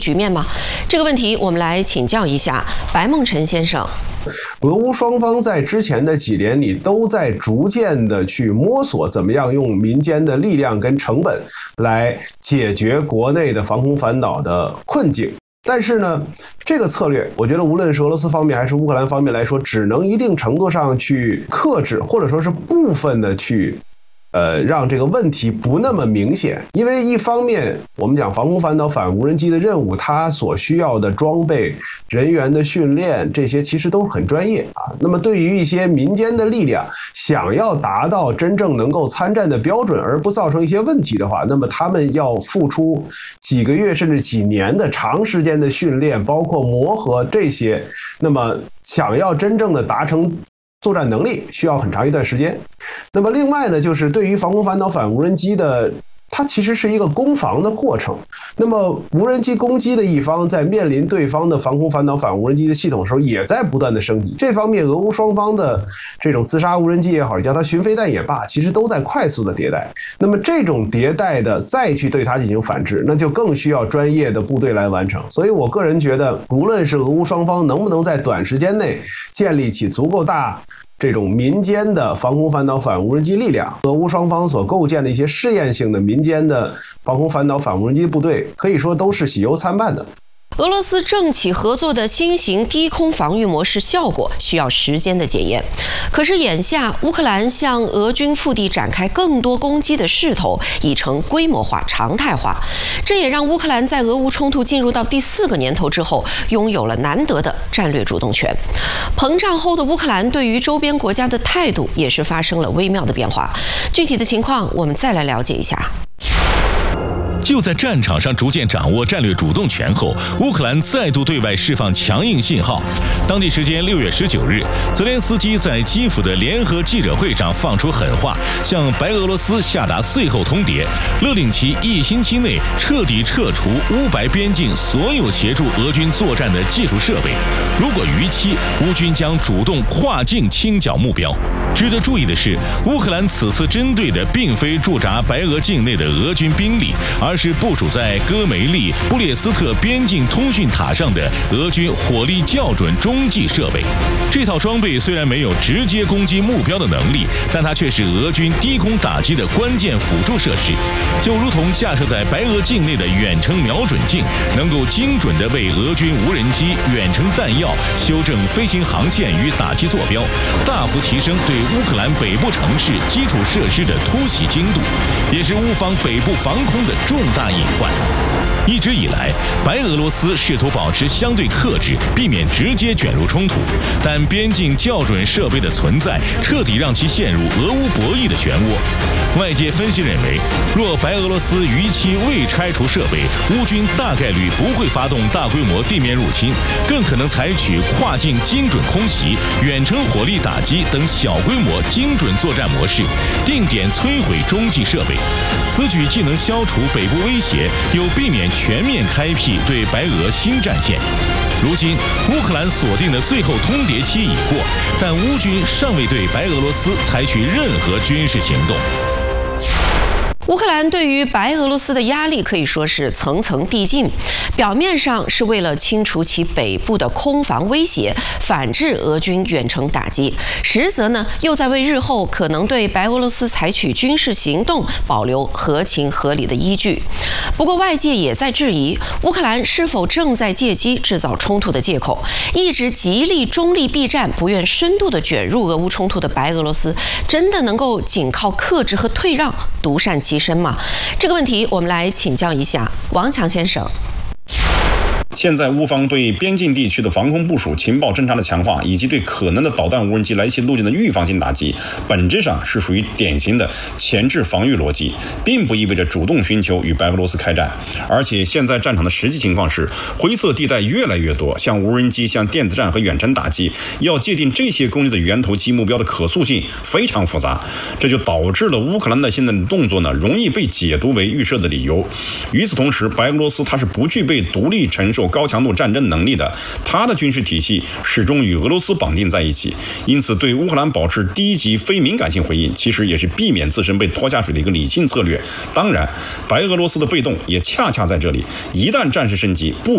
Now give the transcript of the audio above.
局面吗？这个问题我们来请教一下白梦辰先生。 俄乌双方在之前的几年里都在逐渐的去摸索怎么样用民间的力量跟成本来解决国内的防空反导的困境。但是呢，这个策略，我觉得无论是俄罗斯方面还是乌克兰方面来说，只能一定程度上去克制，或者说是部分的去让这个问题不那么明显。因为一方面我们讲防空反导反无人机的任务，它所需要的装备、人员的训练，这些其实都很专业啊。那么对于一些民间的力量想要达到真正能够参战的标准而不造成一些问题的话，那么他们要付出几个月甚至几年的长时间的训练，包括磨合这些，那么想要真正的达成作战能力需要很长一段时间。那么另外呢，就是对于防空反导反无人机的，它其实是一个攻防的过程。那么无人机攻击的一方在面临对方的防空反导反无人机的系统的时候，也在不断的升级。这方面俄乌双方的这种自杀无人机也好，叫它巡飞弹也罢，其实都在快速的迭代。那么这种迭代的再去对它进行反制，那就更需要专业的部队来完成。所以我个人觉得，无论是俄乌双方能不能在短时间内建立起足够大这种民间的防空反导反无人机力量，俄乌双方所构建的一些试验性的民间的防空反导反无人机部队，可以说都是喜忧参半的。 俄罗斯政企合作的新型低空防御模式效果需要时间的检验。可是眼下，乌克兰向俄军腹地展开更多攻击的势头已成规模化、常态化，这也让乌克兰在俄乌冲突进入到第4个年头之后，拥有了难得的战略主动权。膨胀后的乌克兰对于周边国家的态度也是发生了微妙的变化。具体的情况，我们再来了解一下。 就在战场上逐渐掌握战略主动权后，乌克兰再度对外释放强硬信号。当地时间6月19日，泽连斯基在基辅的联合记者会上放出狠话，向白俄罗斯下达最后通牒，勒令其1星期内彻底撤除乌白边境所有协助俄军作战的技术设备。如果逾期，乌军将主动跨境清剿目标。值得注意的是，乌克兰此次针对的并非驻扎白俄境内的俄军兵力，而是部署在戈梅利、布列斯特边境通讯塔上的俄军火力校准中继设备。这套装备虽然没有直接攻击目标的能力，但它却是俄军低空打击的关键辅助设施，就如同架设在白俄境内的远程瞄准镜，能够精准地为俄军无人机、远程弹药修正飞行航线与打击坐标，大幅提升对乌克兰北部城市基础设施的突袭精度，也是乌方北部防空的重大隐患。一直以来，白俄罗斯试图保持相对克制，避免直接卷入冲突，但边境校准设备的存在彻底让其陷入俄乌博弈的漩涡。外界分析认为，若白俄罗斯逾期未拆除设备，乌军大概率不会发动大规模地面入侵，更可能采取跨境精准空袭、远程火力打击等小规模精准作战模式，定点摧毁中继设备。此举既能消除北部威胁，又避免全面开辟对白俄新战线。如今，乌克兰锁定的最后通牒期已过，但乌军尚未对白俄罗斯采取任何军事行动。 乌克兰对于白俄罗斯的压力可以说是层层递进，表面上是为了清除其北部的空防威胁，反制俄军远程打击，实则呢又在为日后可能对白俄罗斯采取军事行动保留合情合理的依据。不过外界也在质疑，乌克兰是否正在借机制造冲突的借口，一直极力中立避战，不愿深度的卷入俄乌冲突的白俄罗斯，真的能够仅靠克制和退让独善其身吗？这个问题我们来请教一下王强先生。 现在乌方对边境地区的防空部署、情报侦察的强化，以及对可能的导弹无人机来袭路径的预防性打击，本质上是属于典型的前置防御逻辑，并不意味着主动寻求与白俄罗斯开战。而且现在战场的实际情况是，灰色地带越来越多，像无人机、像电子战和远程打击，要界定这些攻击的源头及目标的可塑性非常复杂，这就导致了乌克兰的现在的动作呢，容易被解读为预设的理由。与此同时，白俄罗斯它是不具备独立承受高强度战争能力的，它的军事体系始终与俄罗斯绑定在一起，因此对乌克兰保持低级非敏感性回应，其实也是避免自身被拖下水的一个理性策略。当然，白俄罗斯的被动也恰恰在这里，一旦战事升级，不